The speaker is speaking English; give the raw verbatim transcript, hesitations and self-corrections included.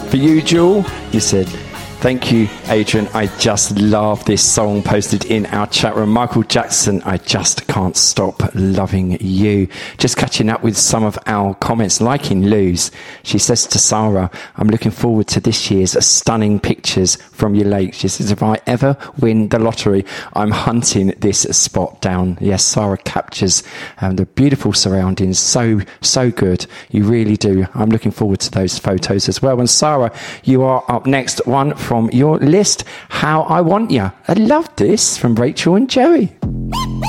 For you, Jewel, you said, thank you, Adrian. I just love this song posted in our chat room. Michael Jackson, I just can't stop loving you. Just catching up with some of our comments, liking Lou's. She says to Sarah, I'm looking forward to this year's stunning pictures from your lake. She says, if I ever win the lottery, I'm hunting this spot down. Yes, Sarah captures um, the beautiful surroundings so, so good. You really do. I'm looking forward to those photos as well. And Sarah, you are up next. One from your list, How I Want Ya. I love this, from Rachel and Joey.